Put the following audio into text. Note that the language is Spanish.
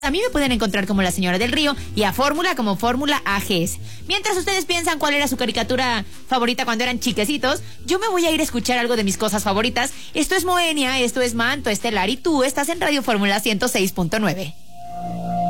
A mí me pueden encontrar como La Señora del Río y a Fórmula como Fórmula AGS. Mientras ustedes piensan cuál era su caricatura favorita cuando eran chiquecitos, yo me voy a ir a escuchar algo de mis cosas favoritas. Esto es Moenia, esto es Manto Estelar y tú estás en Radio Fórmula 106.9.